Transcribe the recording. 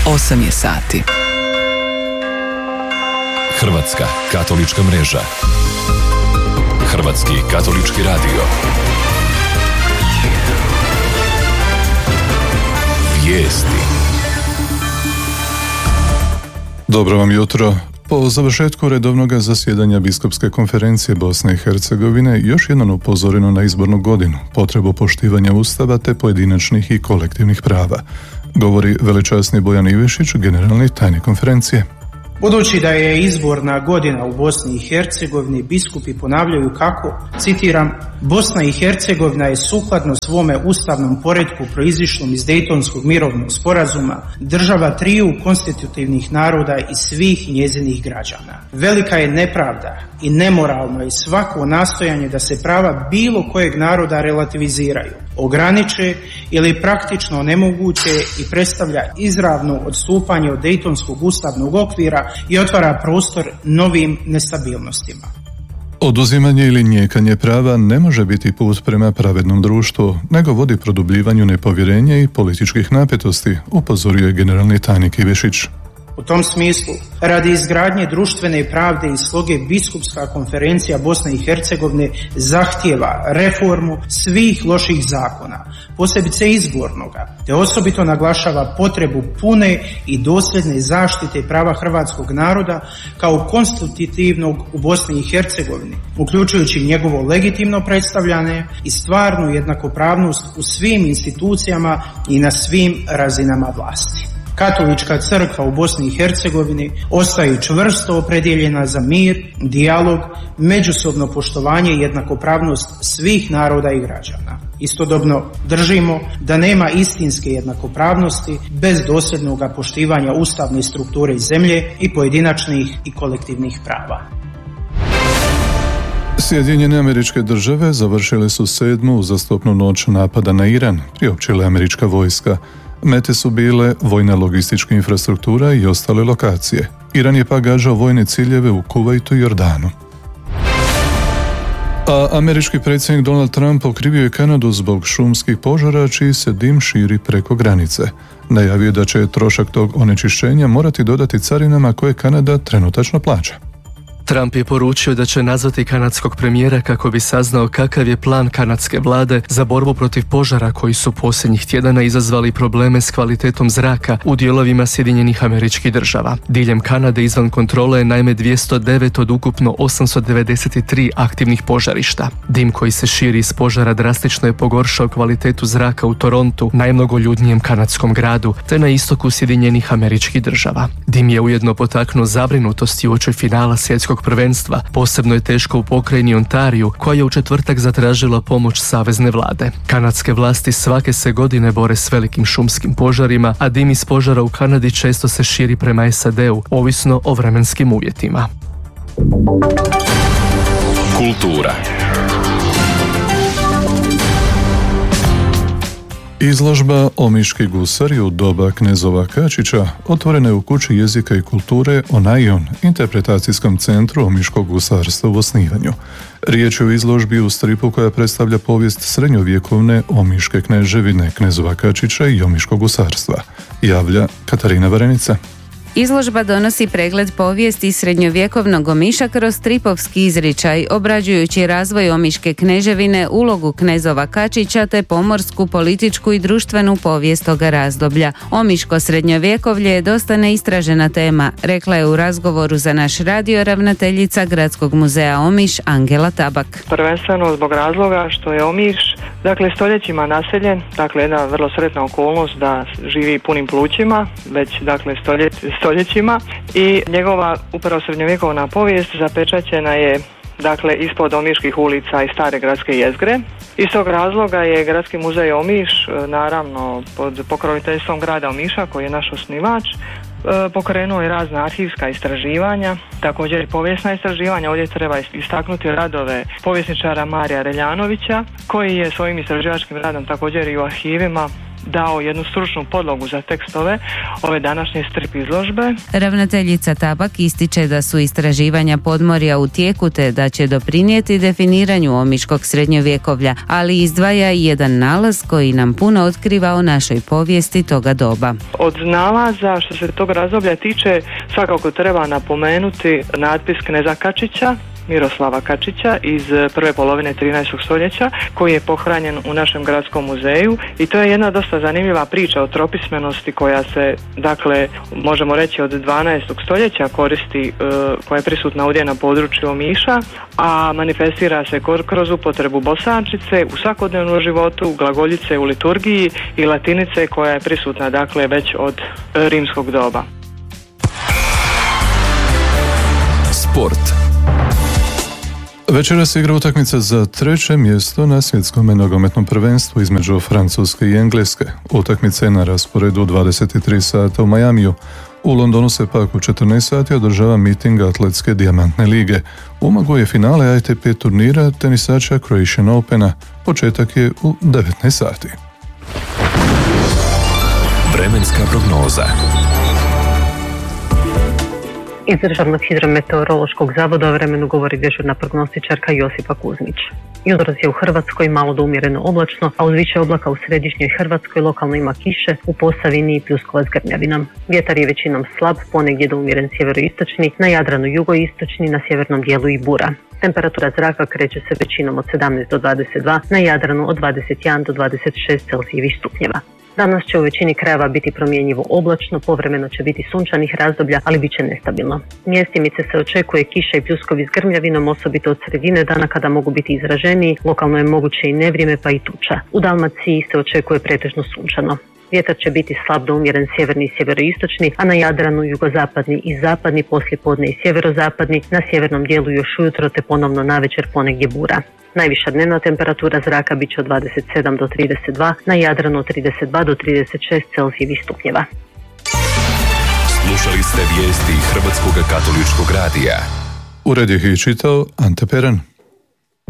8 je sati. Hrvatska katolička mreža. Hrvatski katolički radio. Vijesti. Dobro vam jutro. Po završetku redovnog zasjedanja Biskupske konferencije Bosne i Hercegovine još jednom upozoreno na izbornu godinu, potrebu poštivanja Ustava te pojedinačnih i kolektivnih prava, govori veličasni Bojan Ivišić, generalni tajnik konferencije. Budući da je izborna godina u Bosni i Hercegovini, biskupi ponavljaju kako, citiram, Bosna i Hercegovina je sukladno svome ustavnom poretku proizišlom iz Dejtonskog mirovnog sporazuma država triju konstitutivnih naroda i svih njezinih građana. Velika je nepravda i nemoralno je svako nastojanje da se prava bilo kojeg naroda relativiziraju, ograniče ili praktično onemoguće i predstavlja izravno odstupanje od Dejtonskog ustavnog okvira i otvara prostor novim nestabilnostima. Oduzimanje ili nijekanje prava ne može biti put prema pravednom društvu, nego vodi produbljivanju nepovjerenja i političkih napetosti, upozorio je generalni tajnik Ivišić. U tom smislu, radi izgradnje društvene pravde i sloge Biskupska konferencija Bosne i Hercegovine zahtijeva reformu svih loših zakona, posebice izbornoga, te osobito naglašava potrebu pune i dosljedne zaštite prava hrvatskog naroda kao konstitutivnog u Bosni i Hercegovini, uključujući njegovo legitimno predstavljanje i stvarnu jednakopravnost u svim institucijama i na svim razinama vlasti. Katolička crkva u Bosni i Hercegovini ostaje čvrsto opredjeljena za mir, dijalog, međusobno poštovanje i jednakopravnost svih naroda i građana. Istodobno držimo da nema istinske jednakopravnosti bez dosljednog poštivanja ustavne strukture zemlje i pojedinačnih i kolektivnih prava. Sjedinjene Američke Države završile su 7. uzastopnu noć napada na Iran, priopćila američka vojska. Mete su bile vojna logistička infrastruktura i ostale lokacije. Iran je pak gađao vojne ciljeve u Kuvajtu i Jordanu. A američki predsjednik Donald Trump okrivio je Kanadu zbog šumskih požara čiji se dim širi preko granice. Najavio da će trošak tog onečišćenja morati dodati carinama koje Kanada trenutačno plaća. Trump je poručio da će nazvati kanadskog premijera kako bi saznao kakav je plan kanadske vlade za borbu protiv požara koji su posljednjih tjedana izazvali probleme s kvalitetom zraka u dijelovima Sjedinjenih Američkih Država. Diljem Kanade izvan kontrole je naime 209 od ukupno 893 aktivnih požarišta. Dim koji se širi iz požara drastično je pogoršao kvalitetu zraka u Torontu, najmnogoljudnijem kanadskom gradu, te na istoku Sjedinjenih Američkih Država. Dim je ujedno potaknuo zabrinutost uoči finala svjetskog prvenstva. Posebno je teško u pokrajini Ontariju, koja je u četvrtak zatražila pomoć savezne vlade. Kanadske vlasti svake se godine bore s velikim šumskim požarima, a dim iz požara u Kanadi često se širi prema SAD-u, ovisno o vremenskim uvjetima. Kultura. Izložba Omiški gusari u doba knezova Kačića otvorena je u Kući jezika i kulture Onaion, interpretacijskom centru omiškog gusarstva u osnivanju. Riječ je o izložbi u stripu koja predstavlja povijest srednjovjekovne omiške kneževine knezova Kačića i omiškog gusarstva, javlja Katarina Varenica. Izložba donosi pregled povijesti srednjovjekovnog Omiša kroz stripovski izričaj, obrađujući razvoj omiške kneževine, ulogu knezova Kačića te pomorsku, političku i društvenu povijest toga razdoblja. Omiško srednjovjekovlje je dosta neistražena tema, rekla je u razgovoru za naš radio ravnateljica Gradskog muzeja Omiš Angela Tabak. Prvenstveno zbog razloga što je Omiš stoljećima naseljen, jedna vrlo sretna okolnost da živi punim plućima, već stoljećima i njegova upravo srednjovjekovna povijest zapečaćena je ispod omiških ulica i stare gradske jezgre. Iz tog razloga je Gradski muzej Omiš, naravno pod pokroviteljstvom grada Omiša koji je naš osnivač, pokrenuo je razna arhivska istraživanja, također i povijesna istraživanja. Ovdje treba istaknuti radove povjesničara Marija Reljanovića, koji je svojim istraživačkim radom također i u arhivima dao jednu stručnu podlogu za tekstove ove današnje strip izložbe. Ravnateljica Tabak ističe da su istraživanja podmorja u tijeku te da će doprinijeti definiranju omiškog srednjovjekovlja, ali izdvaja i jedan nalaz koji nam puno otkriva o našoj povijesti toga doba. Od nalaza što se tog razdoblja tiče svakako treba napomenuti natpis kneza Kačića, Miroslava Kačića iz prve polovine 13. stoljeća koji je pohranjen u našem gradskom muzeju i to je jedna dosta zanimljiva priča o tropismenosti koja se, dakle, možemo reći od 12. stoljeća koristi, koja je prisutna ovdje na području Omiša, a manifestira se kroz upotrebu bosančice u svakodnevnom životu, glagoljice u liturgiji i latinice koja je prisutna, dakle, već od rimskog doba. Sport. Večeras igra utakmica za 3. mjesto na svjetskom nogometnom prvenstvu između Francuske i Engleske. Utakmica je na rasporedu u 23 sata u Majamiju. U Londonu se pak u 14 sati održava miting atletske dijamantne lige. U Umagu je finale ATP turnira tenisača Croatian Opena. Početak je u 19 sati. Vremenska prognoza. Iz Državnog hidrometeorološkog zavoda o vremenu govori dežurna prognostičarka Josipa Kuzmić. Jutros je u Hrvatskoj malo do umjereno oblačno, a uz više oblaka u središnjoj Hrvatskoj lokalno ima kiše, u Posavini i pljuskova s grmljavinom. Vjetar je većinom slab, ponegdje do umjeren sjeveroistočni, na Jadranu jugoistočni, na sjevernom dijelu i bura. Temperatura zraka kreće se većinom od 17 do 22, na Jadranu od 21 do 26 Celzijevih stupnjeva. Danas će u većini krajeva biti promjenjivo oblačno, povremeno će biti sunčanih razdoblja, ali bit će nestabilno. Mjestimice se očekuje kiša i pljuskovi s grmljavinom, osobito od sredine dana kada mogu biti izraženiji, lokalno je moguće i nevrijeme pa i tuča. U Dalmaciji se očekuje pretežno sunčano. Vjetar će biti slab do umjeren sjeverni i sjeveroistočni, a na Jadranu jugozapadni i zapadni, poslijepodne i sjeverozapadni, na sjevernom dijelu još ujutro te ponovno navečer ponegdje bura. Najviša dnevna temperatura zraka bit će od 27 do 32, na Jadranu od 32 do 36 Celzijevih stupnjeva. Slušali ste vijesti Hrvatskog katoličkog radija. Ured je ih čitao Ante Peran.